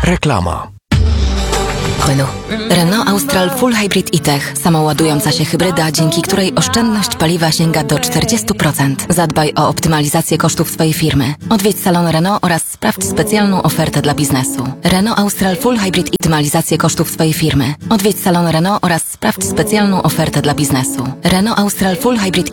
Reklama. Renault Austral Full Hybrid e-Tech. Samoładująca się hybryda, dzięki której oszczędność paliwa sięga do 40%. Zadbaj o optymalizację kosztów swojej firmy. Odwiedź salon Renault oraz sprawdź specjalną ofertę dla biznesu. Renault Austral Full Hybrid i optymalizację kosztów swojej firmy. Odwiedź salon Renault oraz sprawdź specjalną ofertę dla biznesu. Renault Austral Full Hybrid